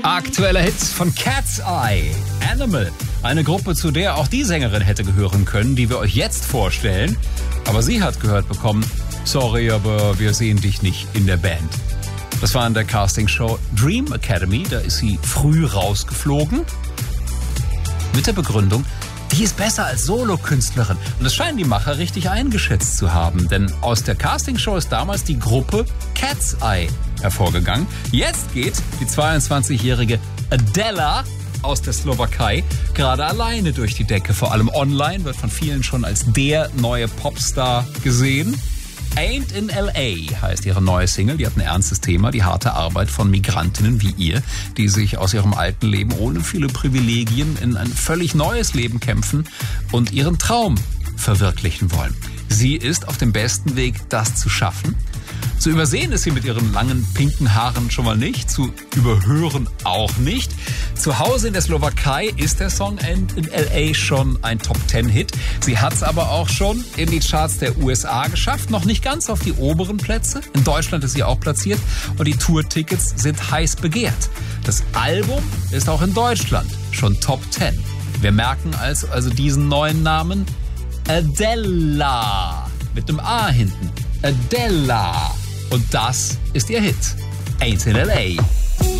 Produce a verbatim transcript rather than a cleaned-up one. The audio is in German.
Aktueller Hit von Cat's Eye, Animal. Eine Gruppe, zu der auch die Sängerin hätte gehören können, die wir euch jetzt vorstellen. Aber sie hat gehört bekommen, sorry, aber wir sehen dich nicht in der Band. Das war in der Castingshow Dream Academy, da ist sie früh rausgeflogen. Mit der Begründung, die ist besser als Solokünstlerin. Und das scheinen die Macher richtig eingeschätzt zu haben. Denn aus der Castingshow ist damals die Gruppe Cat's Eye hervorgegangen. Jetzt geht die zweiundzwanzigjährige Adela aus der Slowakei gerade alleine durch die Decke. Vor allem online wird von vielen schon als der neue Popstar gesehen. Ain't in L A heißt ihre neue Single. Die hat ein ernstes Thema, die harte Arbeit von Migrantinnen wie ihr, die sich aus ihrem alten Leben ohne viele Privilegien in ein völlig neues Leben kämpfen und ihren Traum verwirklichen wollen. Sie ist auf dem besten Weg, das zu schaffen. Zu übersehen ist sie mit ihren langen, pinken Haaren schon mal nicht, zu überhören auch nicht. Zu Hause in der Slowakei ist der Song Ain't in L A schon ein Top-Ten-Hit. Sie hat es aber auch schon in die Charts der U S A geschafft, noch nicht ganz auf die oberen Plätze. In Deutschland ist sie auch platziert und die Tour-Tickets sind heiß begehrt. Das Album ist auch in Deutschland schon Top-Ten. Wir merken also, also diesen neuen Namen Adela mit dem A hinten. Adela. Und das ist ihr Hit. Ain't in L A.